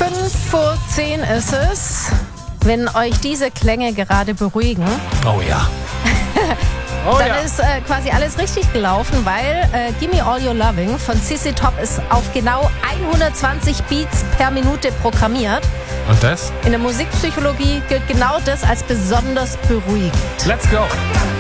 5:10 ist es. Wenn euch diese Klänge gerade beruhigen, Oh ja. dann ist quasi alles richtig gelaufen, weil Gimme All Your Loving von CC Top ist auf genau 120 Beats per Minute programmiert. Und das? In der Musikpsychologie gilt genau das als besonders beruhigend. Let's go.